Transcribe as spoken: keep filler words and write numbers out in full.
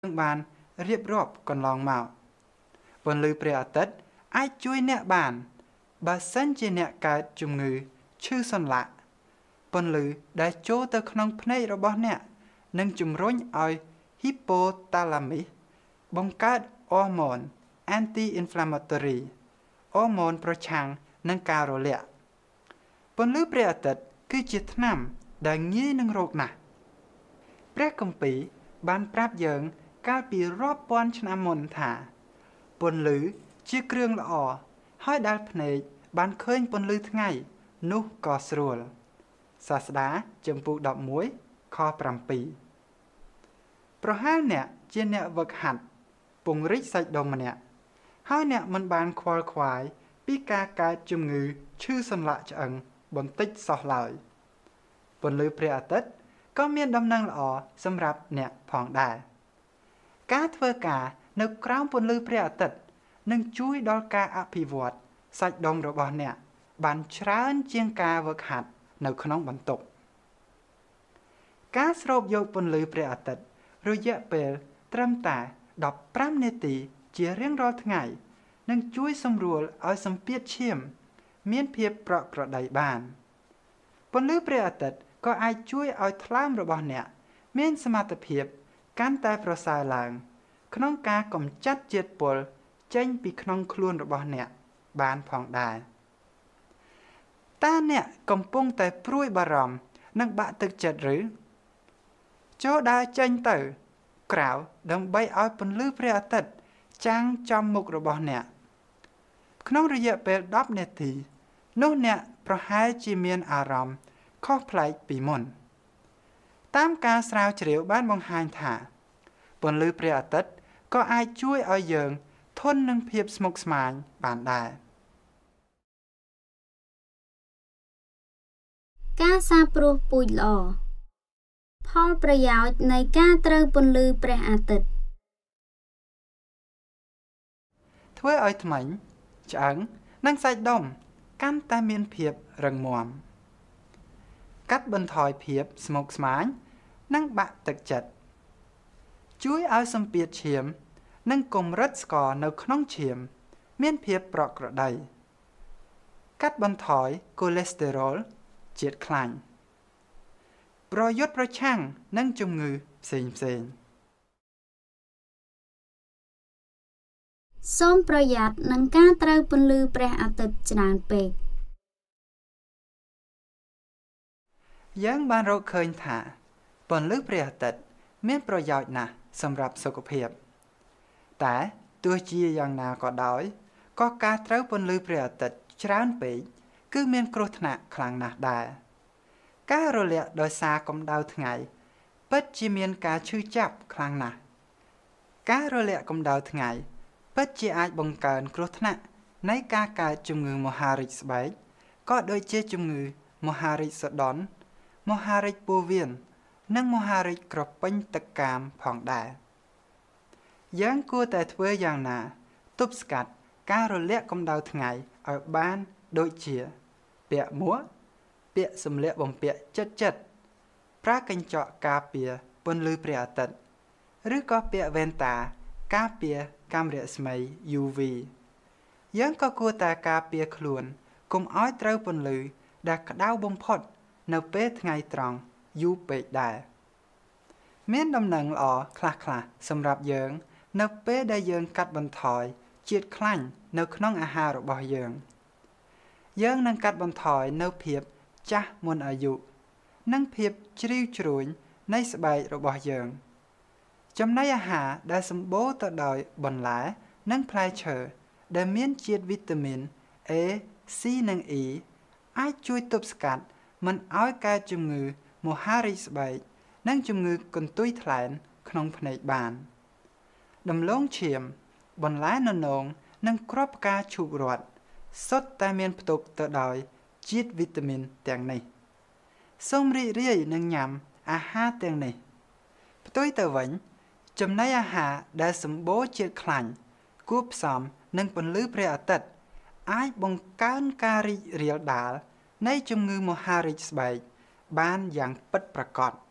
បានរៀបរាប់កន្លងមកពន្លឺព្រះអាទិត្យអាចជួយអ្នកបានបើសិនជាអ្នកកើតជំងឺឈឺសន្លាក់ពន្លឺដែលចូលទៅក្នុងភ្នែករបស់អ្នកនឹងជំរុញឲ្យ hypothalamus បង្កើតហូម៉ូន anti-inflammatory ហូម៉ូនប្រឆាំងនឹងការរលាកពន្លឺព្រះអាទិត្យគឺជាថ្នាំដែលងាយនឹងរោគណាស់ព្រះគម្ពីរបានប្រាប់យើងកាលពីរាប់ពាន់ឆ្នាំមុនថាពន្លឺជាគ្រឿងល្អហើយដែលភ្នែកបានឃើញពន្លឺថ្ងៃនោះក៏ស្រួលសាស្តាចំពុកដប់មួយខប្រាំពីរប្រហែលអ្នកជាអ្នកវឹកហាត់ពង្រីកសាច់ដុំម្នាក់ហើយអ្នកមិនបានខ្វល់ខ្វាយពីការកើតជំងឺឈឺសន្លាក់ឆ្អឹងបន្តិចសោះឡើយពន្លឺព្រះអាទិត្យក៏មានដំណឹងល្អសម្រាប់អ្នកផងដែរការធ្វើការនៅក្រោមពន្លឺព្រះអាទិត្យនឹងជួយដល់ការអភិវឌ្ឍសាច់ដុំរបស់អ្នកបានច្រើនជាងការវឹកហាត់នៅក្នុងបន្ទប់ការស្រូបយកពន្លឺព្រះអាទិត្យរយៈពេលត្រឹមតែដប់ប្រាំនាទីជារៀងរាល់ថ្ងៃនឹងជួយសម្រួលឲ្យសម្ពាធឈាមមានភាពប្រក្រតីបានពន្លឺព្រះអាទិត្យក៏អាចជួយឲ្យថ្លើមរបស់អ្នកមានសមត្ថភាពកាន់តែប្រសើរឡើងក្នុងការកម្ចាត់ជាតិពុលចេញពីក្នុងខ្លួនរបស់អ្នកបានផងដែរតើអ្នកកំពុងតែព្រួយបារម្ភនិងបាក់ទឹកចិត្តឬចូលដើរចេញទៅក្រៅដើម្បីឲ្យពន្លឺព្រះអាទិត្យចាំងចំមុខរបស់អ្នកក្នុងរយៈពេលដប់នាទីនោះអ្នកប្រហែលជាមានអារម្មណ៍ខុសប្លែកពីមុនតាមការស្រាវជ្រាវបានបង្ហាញថាពន្លឺព្រះអាទិត្យក៏អាចជួយឲ្យយើងធន់នឹងភាពស្មុគស្មាញបានដែរការសាបព្រោះពូជល្អផលប្រយោជន៍នៃការត្រូវពន្លឺព្រះអាទិត្យធ្វើឲ្យធ្មេញឆ្អឹងនិងសាច់ដុំកាន់តែមានភាពរឹងមាំកាត់បន្ថយភាពស្មុគស្មាញនិងបាក់ទឹកចិត្តជួយឲ្យសម្ពាធឈាមនិងកម្រិតស្ករនៅក្នុងឈាមមានភាពប្រក្រតីកាត់បន្ថយកូលេស្តេរ៉ុលជាតិខ្លាញ់ប្រយុទ្ធប្រឆាំងនឹងជំងឺផ្សេងផ្សេងសូមប្រយ័ត្ននឹងការត្រូវពន្លឺព្រះអាទិត្យច្រើនពេកយើងបានរកឃើញថាពន្លឺព្រះអាទិត្យមានប្រយោជន៍ណាស់សម្រាប់សុខភាពតែទោះជាយ៉ាងណាក៏ដោយក៏ការត្រូវពន្លឺព្រះអាទិត្យច្រើនពេកគឺមានគ្រោះថ្នាក់ខ្លាំងណាស់ដែរការរលាកដោយសារកម្ដៅថ្ងៃពិតជាមានការឈឺចាប់ខ្លាំងណាស់ការរលាកកម្ដៅថ្ងៃពិតជាអាចបង្កើនគ្រោះថ្នាក់នៃការកើតជំងឺមហារីកស្បែកក៏ដូចជាជំងឺមហារីកសូដនមហារីកពោះវៀននិងមហារីកក្រពេញទឹកកាមផងដែរយើងគួរតែធ្វើយ៉ាងណាទប់ស្កាត់ការរលាកកម្ដៅថ្ងៃឲ្យបានដូចជាពាក់មួកពាក់សម្លៀកបំពាក់ជិតជិតប្រើកញ្ចក់ការពារពន្លឺព្រះអាទិត្យឬក៏ពាក់វ៉ែនតាការពារកាំរស្មី យូ វី យើងក៏គួរតែការពារខ្លួនកុំឲ្យត្រូវពន្លឺដែលក្តៅបំផុតនៅពេលថ្ងៃត្រង់យូរពេកដែរមានដំណឹងល្អខ្លះៗសម្រាប់យើងនៅពេលដែលយើងកាត់បន្ថយជាតិខ្លាញ់នៅក្នុងអាហាររបស់យើងយើងនឹងកាត់បន្ថយនៅភាពចាស់មុនអាយុនិងភាពជ្រីវជ្រួញនៃស្បែករបស់យើងចំណីអាហារដែលសម្បូរទៅដោយបន្លែនិងផ្លែឈើដែលមានជាតិវីតាមីន A, C និង E អាចជួយទប់ស្កាត់មិនឲ្យកើតជំងឺមហារីកស្បែកនិងជំងឺកន្ទុយថ្លើមក្នុងភ្នែកបានដំឡូងឈាមបន្លែននោងនិងគ្រាប់ផ្កាឈូករ័ត្នសុទ្ធតែមានផ្ទុកទៅដោយជាតិវីតាមីនទាំងនេះសូមរីករាយនឹងញ៉ាំអាហារទាំងនេះផ្ទុយទៅវិញចំណីអាហារដែលសម្បូរជាតិខ្លាញ់គួបផ្សំនឹងពន្លឺព្រះអាទិត្យអាចបង្កើនការរីករាលដាលនៃជំងឺមហារីកស្បែកបានយ៉ាងពិតប្រាកដ។